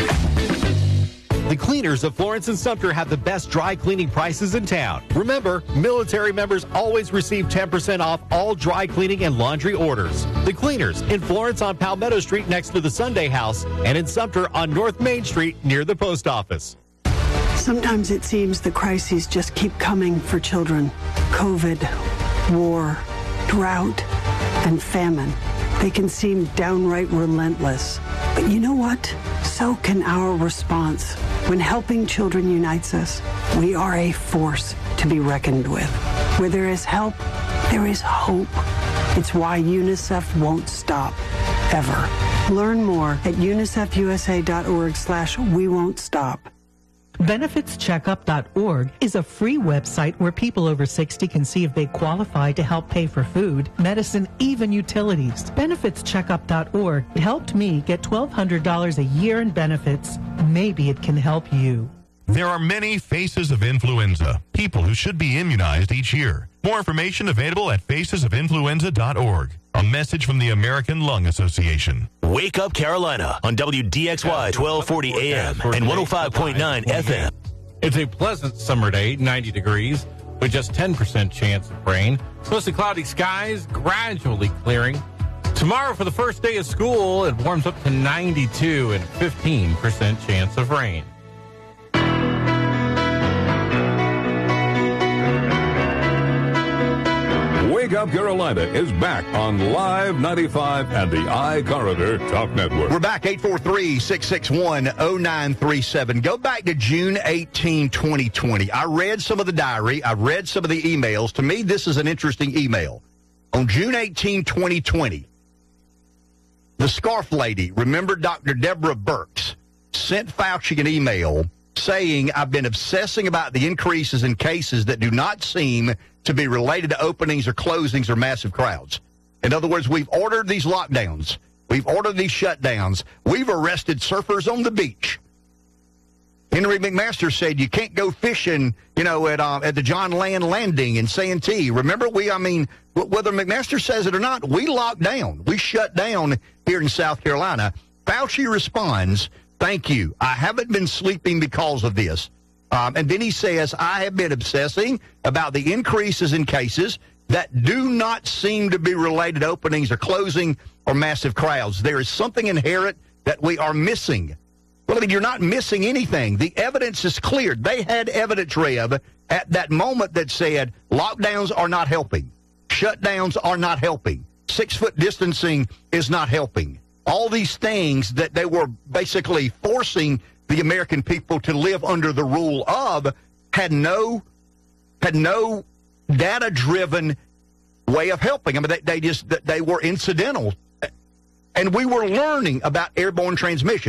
The cleaners of Florence and Sumter have the best dry cleaning prices in town. Remember, military members always receive ten percent off all dry cleaning and laundry orders. The cleaners in Florence on Palmetto Street next to the Sunday House and in Sumter on North Main Street near the post office. Sometimes it seems the crises just keep coming for children. COVID, war, drought, and famine. They can seem downright relentless. But you know what? So can our response. When helping children unites us, we are a force to be reckoned with. Where there is help, there is hope. It's why UNICEF won't stop, ever. Learn more at unicef u s a dot org slash we won't stop. benefits checkup dot org is a free website where people over sixty can see if they qualify to help pay for food, medicine, even utilities. benefits checkup dot org helped me get twelve hundred dollars a year in benefits. Maybe it can help you. There are many faces of influenza, people who should be immunized each year. More information available at faces of influenza dot org. A message from the American Lung Association. Wake Up Carolina on W D X Y twelve forty A M and one oh five point nine F M. It's a pleasant summer day, ninety degrees, with just ten percent chance of rain. Mostly cloudy skies, gradually clearing. Tomorrow, for the first day of school, it warms up to ninety-two and fifteen percent chance of rain. Wake Up Carolina is back on Live ninety-five and the iCorridor Talk Network. We're back, eight four three, six six one, oh nine three seven. Go back to June eighteenth, twenty twenty. I read some of the diary. I read some of the emails. To me, this is an interesting email. On June eighteenth, twenty twenty, the Scarf Lady, remember Doctor Deborah Birx, sent Fauci an email saying, I've been obsessing about the increases in cases that do not seem to be related to openings or closings or massive crowds. In other words, we've ordered these lockdowns. We've ordered these shutdowns. We've arrested surfers on the beach. Henry McMaster said you can't go fishing, you know, at uh, at the John Land Landing in Santee. Remember, we, I mean, whether McMaster says it or not, we locked down. We shut down here in South Carolina. Fauci responds, thank you. I haven't been sleeping because of this. Um, and then he says, I have been obsessing about the increases in cases that do not seem to be related to openings or closing or massive crowds. There is something inherent that we are missing. Well, I mean, you're not missing anything. The evidence is clear. They had evidence, Rev, at that moment that said lockdowns are not helping. Shutdowns are not helping. Six-foot distancing is not helping. All these things that they were basically forcing the American people to live under the rule of had no had no data-driven way of helping. I mean, they, they just they were incidental. And we were learning about airborne transmission.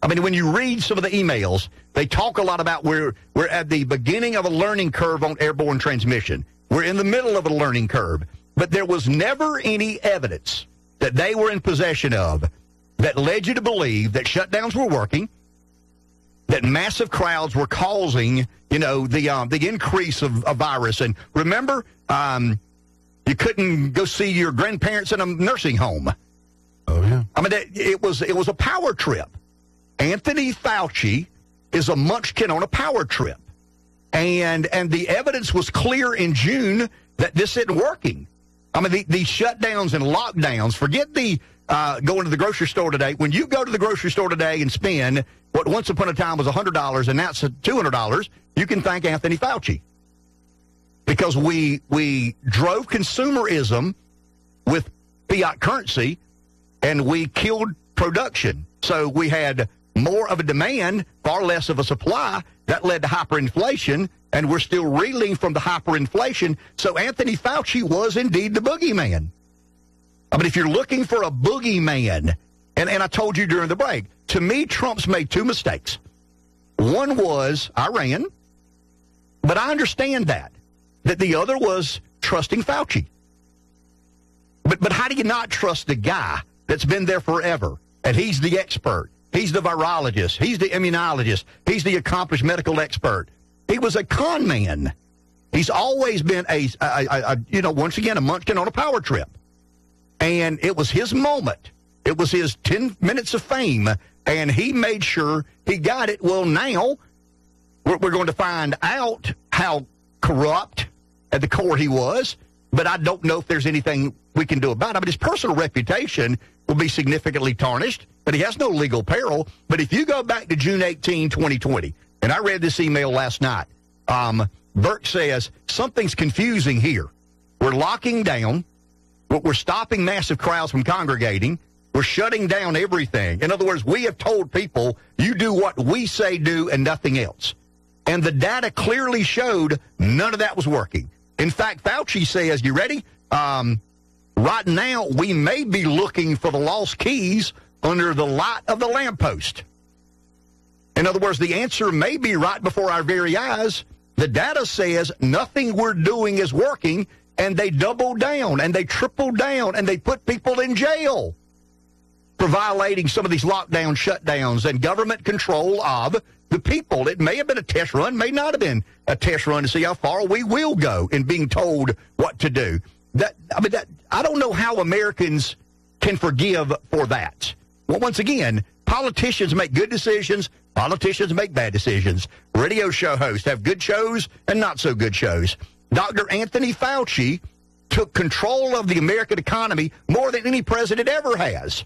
I mean, when you read some of the emails, they talk a lot about we're, we're at the beginning of a learning curve on airborne transmission. We're in the middle of a learning curve. But there was never any evidence that they were in possession of that led you to believe that shutdowns were working, that massive crowds were causing, you know, the um, the increase of a virus. And remember, um, you couldn't go see your grandparents in a nursing home. Oh, yeah. I mean, it, it was it was a power trip. Anthony Fauci is a munchkin on a power trip. And and the evidence was clear in June that this isn't working. I mean, the, these shutdowns and lockdowns, forget the uh, going to the grocery store today. When you go to the grocery store today and spend what once upon a time was one hundred dollars and now it's two hundred dollars, you can thank Anthony Fauci. Because we we drove consumerism with fiat currency and we killed production. So we had more of a demand, far less of a supply. That led to hyperinflation, and we're still reeling from the hyperinflation. So Anthony Fauci was indeed the boogeyman. I mean, if you're looking for a boogeyman, and, and I told you during the break, to me, Trump's made two mistakes. One was Iran, but I understand that, that the other was trusting Fauci. But, but how do you not trust the guy that's been there forever, and he's the expert? He's the virologist. He's the immunologist. He's the accomplished medical expert. He was a con man. He's always been a, a, a, a you know, once again, a munchkin on a power trip. And it was his moment. It was his ten minutes of fame, and he made sure he got it. Well, now we're, we're going to find out how corrupt at the core he was, but I don't know if there's anything we can do about it. I mean, his personal reputation will be significantly tarnished, but he has no legal peril. But if you go back to June eighteenth, twenty twenty, and I read this email last night, um, Burke says, something's confusing here. We're locking down. We're stopping massive crowds from congregating. We're shutting down everything. In other words, we have told people, you do what we say do and nothing else. And the data clearly showed none of that was working. In fact, Fauci says, you ready? Um, right now, we may be looking for the lost keys under the light of the lamppost. In other words, the answer may be right before our very eyes. The data says nothing we're doing is working, and they double down, and they triple down, and they put people in jail for violating some of these lockdown shutdowns and government control of the people. It may have been a test run, may not have been a test run to see how far we will go in being told what to do. That I mean, that I don't know how Americans can forgive for that. Well, once again, politicians make good decisions. Politicians make bad decisions. Radio show hosts have good shows and not so good shows. Doctor Anthony Fauci took control of the American economy more than any president ever has.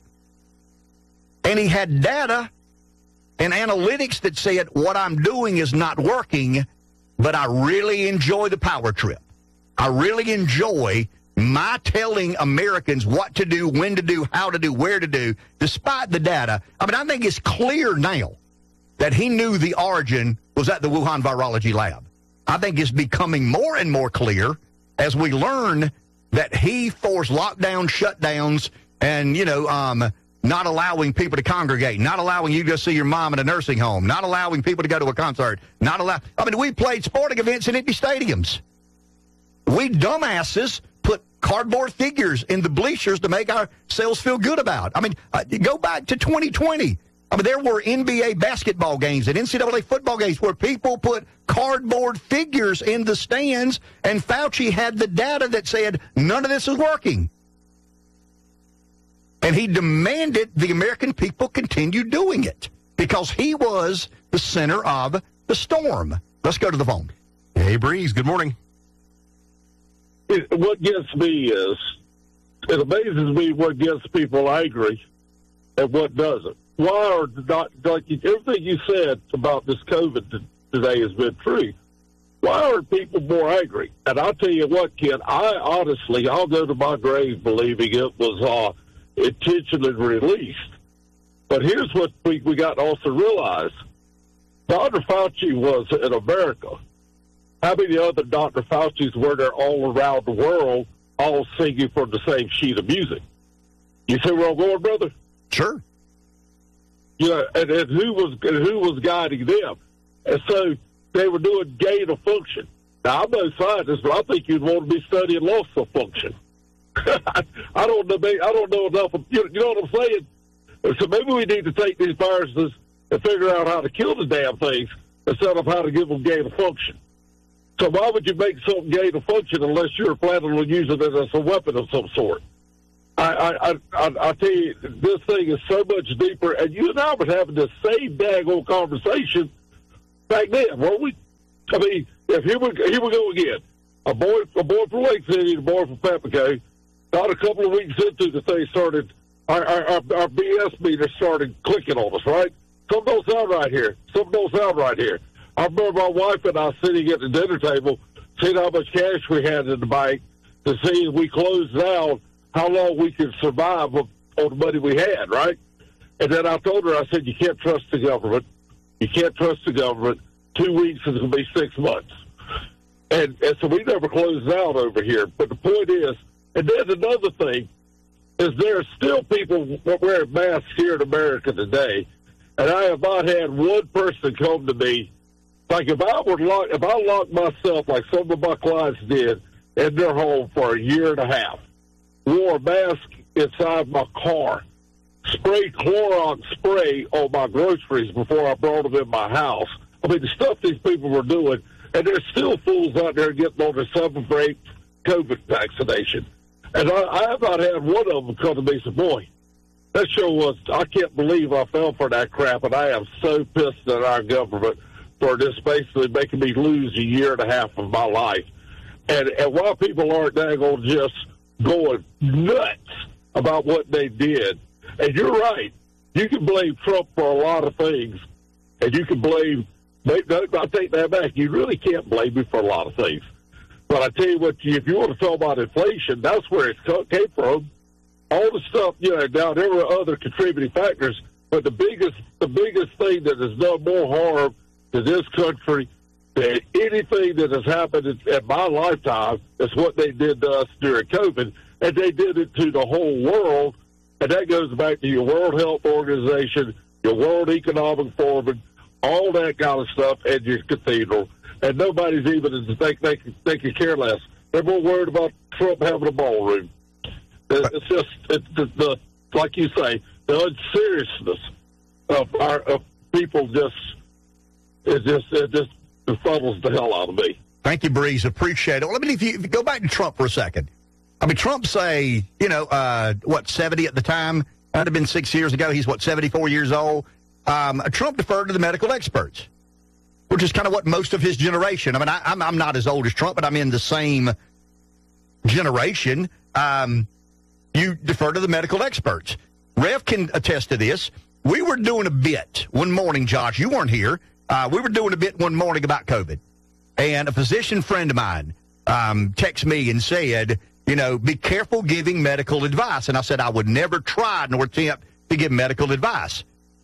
And he had data and analytics that said, what I'm doing is not working, but I really enjoy the power trip. I really enjoy my telling Americans what to do, when to do, how to do, where to do, despite the data. I mean, I think it's clear now that he knew the origin was at the Wuhan Virology Lab. I think it's becoming more and more clear as we learn that he forced lockdown, shutdowns, and, you know, um, not allowing people to congregate, not allowing you to go see your mom in a nursing home, not allowing people to go to a concert, not allow. I mean, we played sporting events in empty stadiums. We dumbasses put cardboard figures in the bleachers to make ourselves feel good about. I mean, uh, go back to twenty twenty. I mean, there were N B A basketball games and N C double A football games where people put cardboard figures in the stands, and Fauci had the data that said none of this is working. And he demanded the American people continue doing it because he was the center of the storm. Let's go to the phone. Hey, Breeze, good morning. It, what gets me is, it amazes me what gets people angry and what doesn't. Why are not, like everything you said about this COVID today has been true. Why are people more angry? And I'll tell you what, kid, I honestly, I'll go to my grave believing it was uh, intentionally released. But here's what we, we got to also realize. Doctor Fauci was in America. How many other Doctor Faucis were there all around the world, all singing from the same sheet of music? You see where I'm going, brother? Sure. You know, and, and who was and who was guiding them? And so they were doing gain of function. Now, I'm no scientist, but I think you'd want to be studying loss of function. I don't know. I don't know enough. Of, you, you know what I'm saying? So maybe we need to take these viruses and figure out how to kill the damn things instead of how to give them gain of function. So why would you make something gain of function unless you're planning on using it as a weapon of some sort? I, I, I, I tell you, this thing is so much deeper. And you and I were having the same daggone conversation back then, weren't we? I mean, if here we, here we go again. A boy, a boy from Lake City, a boy from Papico, about a couple of weeks into the thing started, our, our, our B S meter started clicking on us, right? Something don't sound right here. Something don't sound right here. I remember my wife and I sitting at the dinner table, seeing how much cash we had in the bank to see if we closed down how long we could survive on the money we had, right? And then I told her, I said, you can't trust the government. You can't trust the government. Two weeks is going to be six months. And, and so we never closed out over here. But the point is, and then another thing, is there are still people wearing masks here in America today, and I have not had one person come to me, like if I were lock, if I locked myself like some of my clients did in their home for a year and a half, wore a mask inside my car, sprayed Clorox spray on my groceries before I brought them in my house. I mean, the stuff these people were doing, and there's still fools out there getting on their seventh or eighth COVID vaccination. And I, I have not had one of them come to me and say, boy, that show was, I can't believe I fell for that crap, and I am so pissed at our government for this basically making me lose a year and a half of my life. And, and why people aren't daggone just going nuts about what they did. And you're right. You can blame Trump for a lot of things, and you can blame, I take that back, you really can't blame me for a lot of things. But I tell you what, if you want to talk about inflation, that's where it came from. All the stuff, you know, now there were other contributing factors, but the biggest, the biggest thing that has done more harm to this country than anything that has happened in, in my lifetime is what they did to us during COVID, and they did it to the whole world, and that goes back to your World Health Organization, your World Economic Forum, all that kind of stuff, and your cathedral. And nobody's even think they they can care less. They're more worried about Trump having a ballroom. It's just it's the, the like you say, the unseriousness of our of people just it just it just befuddles the hell out of me. Thank you, Breeze. Appreciate it. Well, let me if you, if you go back to Trump for a second. I mean, Trump say you know uh, what seventy at the time. That'd have been six years ago. He's what seventy-four years old. Um, Trump deferred to the medical experts, which is kind of what most of his generation. I mean, I, I'm, I'm not as old as Trump, but I'm in the same generation. Um, you defer to the medical experts. Rev can attest to this. We were doing a bit one morning, Josh. You weren't here. Uh, we were doing a bit one morning about COVID. And a physician friend of mine um, texted me and said, you know, be careful giving medical advice. And I said I would never try nor attempt to give medical advice.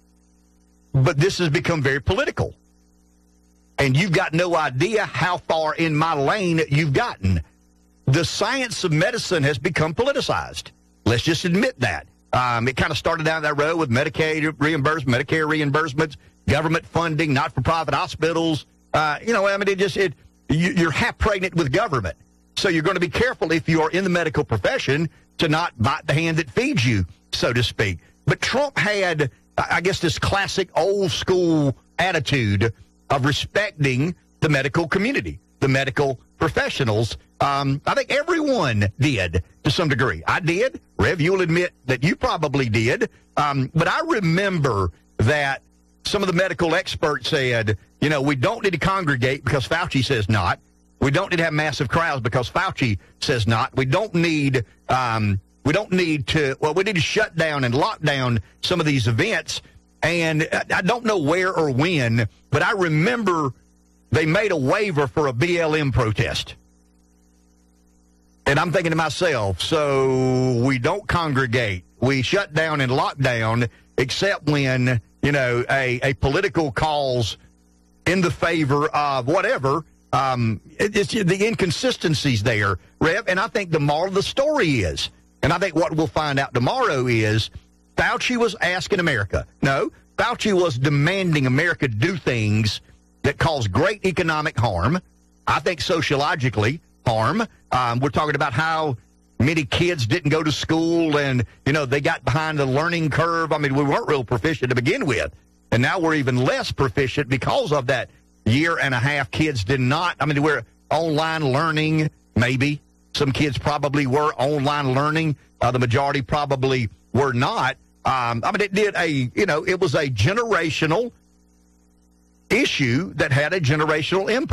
But this has become very political. And you've got no idea how far in my lane you've gotten. The science of medicine has become politicized. Let's just admit that. Um, it kind of started down that road with Medicaid reimbursement, Medicare reimbursements, government funding, not-for-profit hospitals. Uh, you know, I mean, it just it you, you're half pregnant with government. So you're going to be careful if you are in the medical profession to not bite the hand that feeds you, so to speak. But Trump had, I guess, this classic old-school attitude of respecting the medical community, the medical professionals. Um, I think everyone did to some degree. I did. Rev, you'll admit that you probably did. Um, but I remember that some of the medical experts said, you know, we don't need to congregate because Fauci says not. We don't need to have massive crowds because Fauci says not. We don't need um, we don't need to, well, we need to shut down and lock down some of these events. And I don't know where or when, but I remember they made a waiver for a B L M protest. And I'm thinking to myself, so we don't congregate. We shut down and lock down, except when, you know, a, a political cause in the favor of whatever. Um, it, it's the inconsistencies there, Rev. And I think the moral of the story is, and I think what we'll find out tomorrow is, Fauci was asking America. No, Fauci was demanding America do things that cause great economic harm. I think sociologically harm. Um, we're talking about how many kids didn't go to school and, you know, they got behind the learning curve. I mean, we weren't real proficient to begin with. And now we're even less proficient because of that year and a half. Kids did not. I mean, we're online learning, maybe. Some kids probably were online learning. Uh, the majority probably were not. Um, I mean, it did a, you know, it was a generational issue that had a generational impact.